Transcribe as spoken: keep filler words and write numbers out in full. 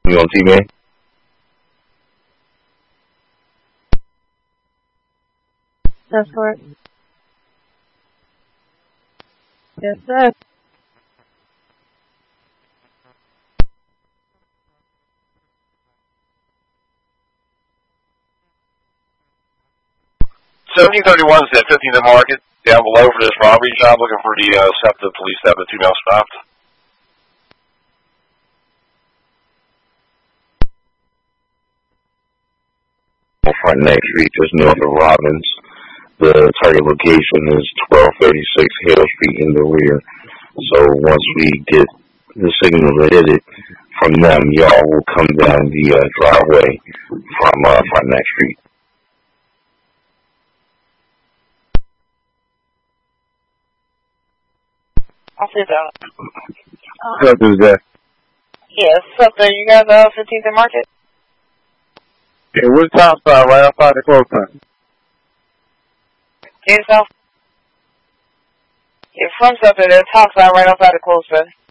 You on T-Man? That's correct. Yes, sir. seventeen thirty-one is at fifteenth Market, down below for this robbery job, looking for the uh, SEPTA police to have the two male stopped. Front next street, just north of Robbins. The target location is twelve thirty-six Hale Street in the rear. So once we get the signal to hit it from them, y'all will come down the uh, driveway from uh, Front next street. I'll sit down. What's up, is that? Yes, what's up there? You guys are uh, fifteenth and Market? Yeah, we're top side, right outside the close time. Yourself? Your front's up there, they're top side right outside the close side.